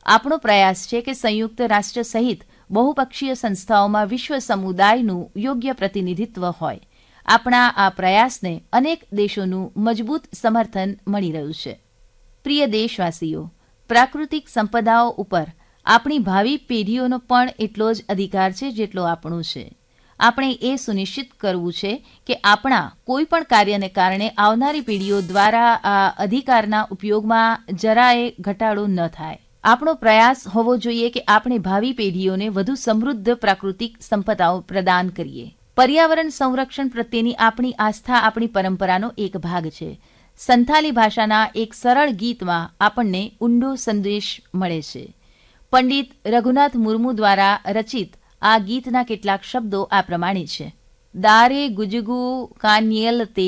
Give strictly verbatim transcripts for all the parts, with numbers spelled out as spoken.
આપણો પ્રયાસ છે કે સંયુક્ત રાષ્ટ્ર સહિત બહુપક્ષીય સંસ્થાઓમાં વિશ્વ સમુદાયનું યોગ્ય પ્રતિનિધિત્વ હોય. આપણા આ પ્રયાસને અનેક દેશોનું મજબૂત સમર્થન મળી રહ્યું છે. પ્રિય દેશવાસીઓ, પ્રાકૃતિક સંપદાઓ ઉપર આપણી ભાવિ પેઢીઓનો પણ એટલો જ અધિકાર છે જેટલો આપણો છે. આપણે એ સુનિશ્ચિત કરવું છે કે આપણા કોઈ પણ કાર્યને કારણે આવનારી પેઢીઓ દ્વારા આ અધિકારના ઉપયોગમાં જરાય ઘટાડો ન થાય. આપણો પ્રયાસ હોવો જોઈએ કે આપણે ભાવિ પેઢીઓને વધુ સમૃદ્ધ પ્રાકૃતિક સંપદાઓ પ્રદાન કરીએ. પર્યાવરણ સંરક્ષણ પ્રત્યેની આપણી આસ્થા આપણી પરંપરાનો એક ભાગ છે. સંથાલી ભાષાના એક સરળ ગીતમાં આપણને ઊંડો સંદેશ મળે છે. પંડિત રઘુનાથ મુર્મુ દ્વારા રચિત આ ગીતના કેટલાક શબ્દો આ પ્રમાણે છે. દારે ગુજગુ કાન્યેલ તે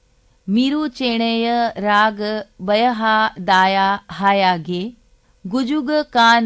મીરુ ચેણેય રાગ બયહા દાયા હાયા ગે ગુજુગ કાન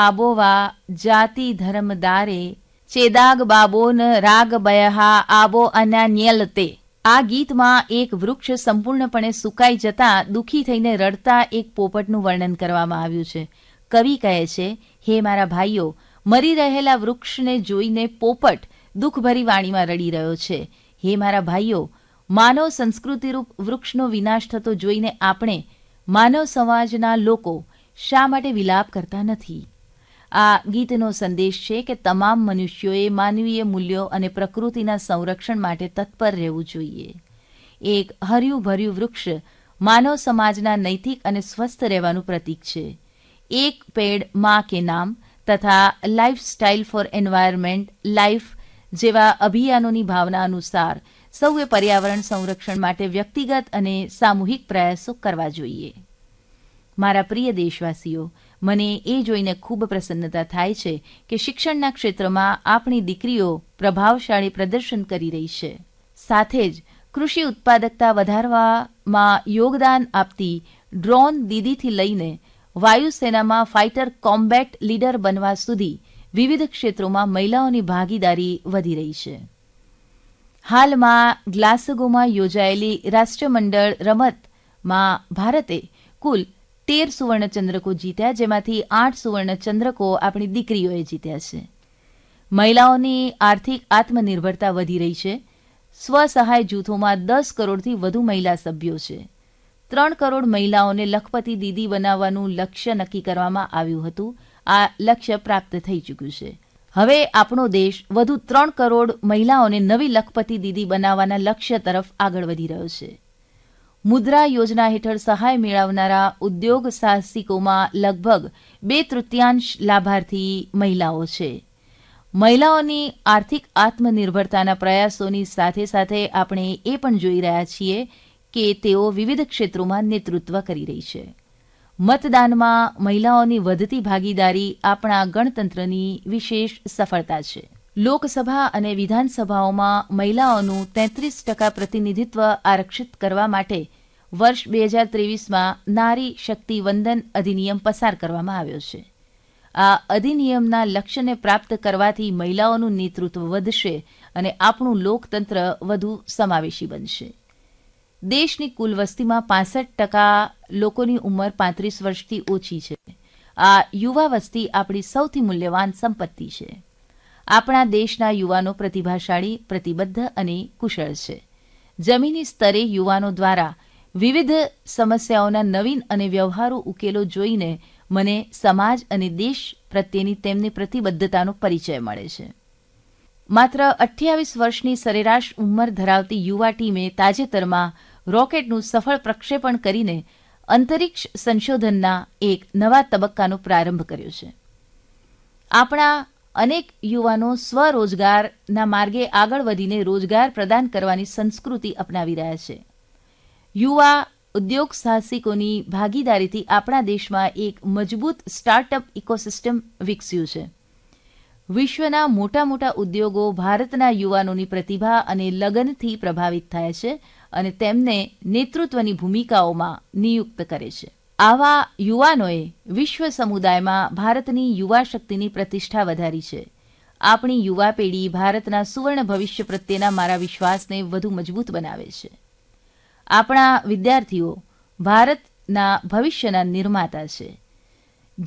આબોવા જાતિ ધર્મ દારે ચેદાગ બાબોન રાગ બયહા આબો અનાન્યેલ તે. આ ગીતમાં એક વૃક્ષ સંપૂર્ણપણે સુકાઈ જતા દુઃખી થઈને રડતા એક પોપટનું વર્ણન કરવામાં આવ્યું છે. કવિ કહે છે, હે મારા ભાઈઓ, મરી રહેલા વૃક્ષને જોઈને પોપટ દુઃખભરી વાણીમાં રડી રહ્યો છે. હે મારા ભાઈઓ, માનવ સંસ્કૃતિરૂપ વૃક્ષનો વિનાશ થતો જોઈને આપણે માનવ સમાજના લોકો શા માટે વિલાપ કરતા નથી? આ ગીતનો સંદેશ છે કે તમામ મનુષ્યોએ માનવીય મૂલ્યો અને પ્રકૃતિના સંરક્ષણ માટે તત્પર રહેવું જોઈએ. એક હર્યું ભર્યું વૃક્ષ માનવ સમાજના નૈતિક અને સ્વસ્થ રહેવાનું પ્રતીક છે. એક પેડ માં કે નામ તથા life style four environment life જેવા અભિયાનોની ભાવના અનુસાર સૌએ પર્યાવરણ સંરક્ષણ માટે વ્યક્તિગત અને સામૂહિક પ્રયાસો કરવા જોઈએ. મારા પ્રિય દેશવાસીઓ, મને એ જોઈને ખૂબ પ્રસન્નતા થાય છે કે શિક્ષણના ક્ષેત્રમાં આપણી દીકરીઓ પ્રભાવશાળી પ્રદર્શન કરી રહી છે. સાથે જ કૃષિ ઉત્પાદકતા વધારવામાં યોગદાન આપતી ડ્રોન દીદીથી લઈને વાયુસેનામાં ફાઇટર કોમ્બેટ લીડર બનવા સુધી વિવિધ ક્ષેત્રોમાં મહિલાઓની ભાગીદારી વધી રહી છે. હાલમાં ગ્લાસગોમાં યોજાયેલી રાષ્ટ્રમંડળ રમતમાં ભારતે કુલ તેર સુવર્ણચંદ્રકો જીત્યા, જેમાંથી આઠ સુવર્ણચંદ્રકો આપણી દીકરીઓએ જીત્યા છે. મહિલાઓની આર્થિક આત્મનિર્ભરતા વધી રહી છે. સ્વસહાય જૂથોમાં દસ કરોડથી વધુ મહિલા સભ્યો છે. ત્રણ કરોડ મહિલાઓને લખપતિ દીદી બનાવવાનું લક્ષ્ય નક્કી કરવામાં આવ્યું હતું. આ લક્ષ્ય પ્રાપ્ત થઈ ચૂક્યું છે. હવે આપણો દેશ વધુ ત્રણ કરોડ મહિલાઓને નવી લખપતિ દીદી બનાવવાના લક્ષ્ય તરફ આગળ વધી રહ્યો છે. મુદ્રા યોજના હેઠળ સહાય મેળવનારા ઉદ્યોગ સાહસિકોમાં લગભગ બે તૃતીયાંશ લાભાર્થી મહિલાઓ છે. મહિલાઓની આર્થિક આત્મનિર્ભરતાના પ્રયાસોની સાથે સાથે આપણે એ પણ જોઈ રહ્યા છીએ કે તેઓ વિવિધ ક્ષેત્રોમાં નેતૃત્વ કરી રહી છે. મતદાનમાં મહિલાઓની વધતી ભાગીદારી આપણા ગણતંત્રની વિશેષ સફળતા છે. લોકસભા અને વિધાનસભાઓમાં મહિલાઓનું તેત્રીસ ટકા પ્રતિનિધિત્વ આરક્ષિત કરવા માટે વર્ષ બે હજાર ત્રેવીસમાં નારી શક્તિ વંદન અધિનિયમ પસાર કરવામાં આવ્યો છે. આ અધિનિયમના લક્ષ્યને પ્રાપ્ત કરવાથી મહિલાઓનું નેતૃત્વ વધશે અને આપણું લોકતંત્ર વધુ સમાવેશી બનશે. દેશની કુલ વસ્તીમાં પાસઠ ટકા લોકોની ઉંમર પાંત્રીસ વર્ષથી ઓછી છે. આ યુવા વસ્તી આપણી સૌથી મૂલ્યવાન સંપત્તિ છે. આપણા દેશના યુવાનો પ્રતિભાશાળી, પ્રતિબદ્ધ અને કુશળ છે. જમીની સ્તરે યુવાનો દ્વારા વિવિધ સમસ્યાઓના નવીન અને વ્યવહારુ ઉકેલો જોઈને મને સમાજ અને દેશ પ્રત્યેની તેમની પ્રતિબદ્ધતાનો પરિચય મળે છે. માત્ર અઠ્યાવીસ વર્ષની સરેરાશ ઉંમર ધરાવતી યુવા ટીમે તાજેતરમાં રોકેટનું સફળ પ્રક્ષેપણ કરીને અંતરિક્ષ સંશોધનના એક નવા તબક્કાનો પ્રારંભ કર્યો છે. આપણા અનેક યુવાનો સ્વરોજગારના માર્ગે આગળ વધીને રોજગાર પ્રદાન કરવાની સંસ્કૃતિ અપનાવી રહ્યા છે. યુવા ઉદ્યોગ સાહસિકોની ભાગીદારીથી આપણા દેશમાં એક મજબૂત સ્ટાર્ટઅપ ઇકોસિસ્ટમ વિકસ્યું છે. વિશ્વના મોટા મોટા ઉદ્યોગો ભારતના યુવાનોની પ્રતિભા અને લગનથી પ્રભાવિત થયા છે અને તેમને નેતૃત્વની ભૂમિકાઓમાં નિયુક્ત કરે છે. આવા યુવાનોએ વિશ્વ સમુદાયમાં ભારતની યુવા શક્તિની પ્રતિષ્ઠા વધારી છે. આપણી યુવા પેઢી ભારતના સુવર્ણ ભવિષ્ય પ્રત્યેના મારા વિશ્વાસને વધુ મજબૂત બનાવે છે. આપણા વિદ્યાર્થીઓ ભારતના ભવિષ્યના નિર્માતા છે.